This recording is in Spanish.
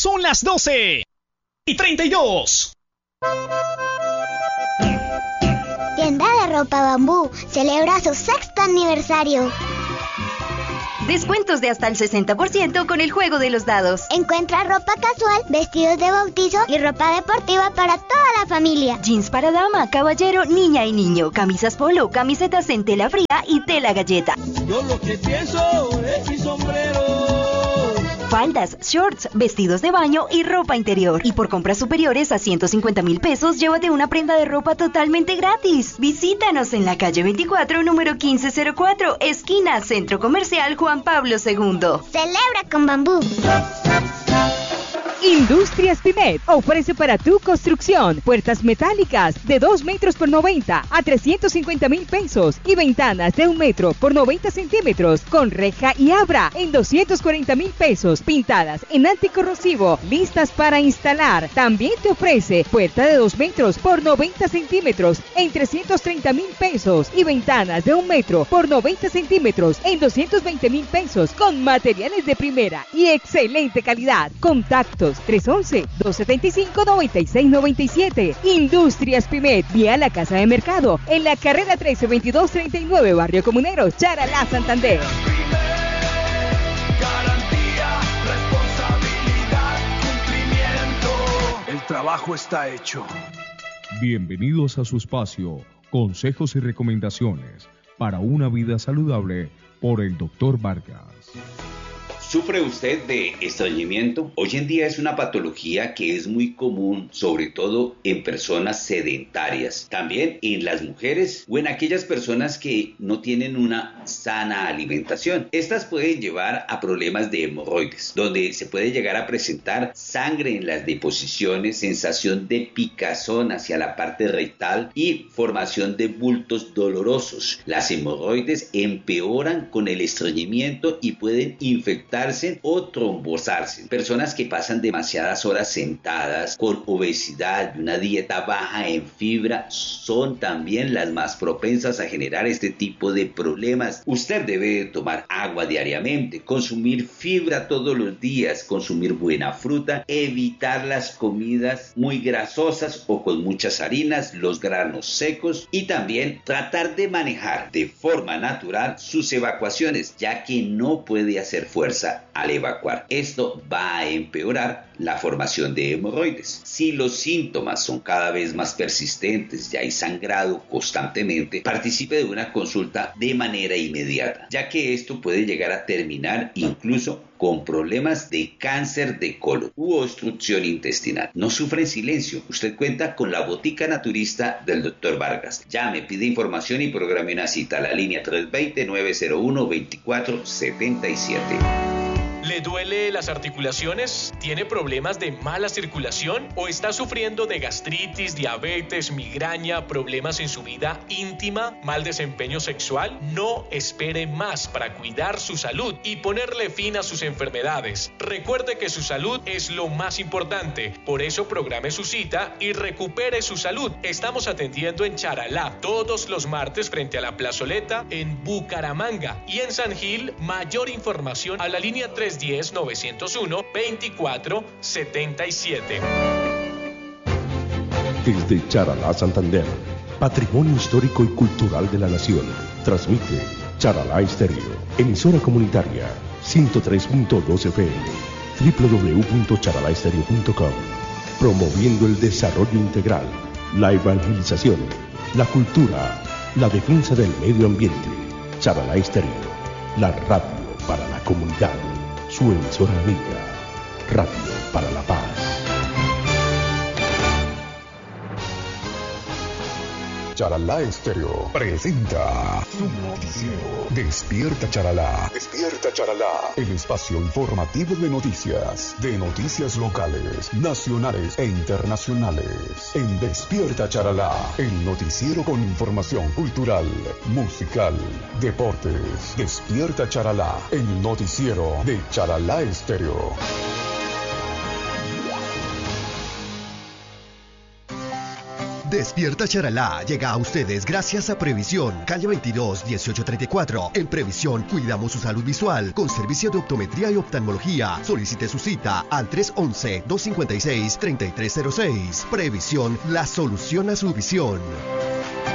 Son las 12:32. Tienda de ropa Bambú celebra su 6º aniversario. Descuentos de hasta el 60% con el juego de los dados. Encuentra ropa casual, vestidos de bautizo y ropa deportiva para toda la familia. Jeans para dama, caballero, niña y niño. Camisas polo, camisetas en tela fría y tela galleta. Yo lo que pienso es mi sombrero. Faldas, shorts, vestidos de baño y ropa interior. Y por compras superiores a 150,000 pesos, llévate una prenda de ropa totalmente gratis. Visítanos en la calle 24, número 1504, esquina Centro Comercial Juan Pablo II. Celebra con Bambú. Industrias Pimet ofrece para tu construcción puertas metálicas de 2 metros por 90 a 350,000 pesos y ventanas de 1 metro por 90 centímetros con reja y abra en 240,000 pesos, pintadas en anticorrosivo, listas para instalar. También te ofrece puerta de 2 metros por 90 centímetros en 330,000 pesos y ventanas de 1 metro por 90 centímetros en 220,000 pesos con materiales de primera y excelente calidad. Contactos 311-275-9697. Industrias Pimet, vía la Casa de Mercado, en la carrera 132239, Barrio Comunero, Charalá, Santander. Garantía, responsabilidad, cumplimiento. El trabajo está hecho. Bienvenidos a su espacio, consejos y recomendaciones para una vida saludable por el Dr. Vargas. ¿Sufre usted de estreñimiento? Hoy en día es una patología que es muy común, sobre todo en personas sedentarias, también en las mujeres o en aquellas personas que no tienen una sana alimentación. Estas pueden llevar a problemas de hemorroides, donde se puede llegar a presentar sangre en las deposiciones, sensación de picazón hacia la parte rectal y formación de bultos dolorosos. Las hemorroides empeoran con el estreñimiento y pueden infectar o trombosarse. Personas que pasan demasiadas horas sentadas con obesidad y una dieta baja en fibra son también las más propensas a generar este tipo de problemas. Usted debe tomar agua diariamente, consumir fibra todos los días, consumir buena fruta, evitar las comidas muy grasosas o con muchas harinas, los granos secos y también tratar de manejar de forma natural sus evacuaciones, ya que no puede hacer fuerza al evacuar. Esto va a empeorar la formación de hemorroides. Si los síntomas son cada vez más persistentes, ya hay sangrado constantemente, participe de una consulta de manera inmediata, ya que esto puede llegar a terminar incluso con problemas de cáncer de colon u obstrucción intestinal. No sufra en silencio. Usted cuenta con la botica naturista del Dr. Vargas. Llame, pide información y programe una cita a la línea 320-901-2477. ¿Le duele las articulaciones? ¿Tiene problemas de mala circulación? ¿O está sufriendo de gastritis, diabetes, migraña, problemas en su vida íntima, mal desempeño sexual? No espere más para cuidar su salud y ponerle fin a sus enfermedades. Recuerde que su salud es lo más importante. Por eso programe su cita y recupere su salud. Estamos atendiendo en Charalá todos los martes frente a la plazoleta en Bucaramanga y en San Gil. Mayor información a la línea 310-901-2477. Desde Charalá, Santander, Patrimonio Histórico y Cultural de la Nación, transmite Charalá Estéreo, emisora comunitaria 103.2 FM, www.charalaestereo.com, promoviendo el desarrollo integral, la evangelización, la cultura, la defensa del medio ambiente. Charalá Estéreo, la radio para la comunidad, su emisora amiga, Radio para la Paz. Charalá Estéreo presenta su noticiero Despierta Charalá. Despierta Charalá, el espacio informativo de noticias locales, nacionales e internacionales. En Despierta Charalá, el noticiero con información cultural, musical, deportes. Despierta Charalá, el noticiero de Charalá Estéreo. Despierta Charalá llega a ustedes gracias a Previsión, calle 22, 1834. En Previsión cuidamos su salud visual con servicio de optometría y oftalmología. Solicite su cita al 311-256-3306. Previsión, la solución a su visión.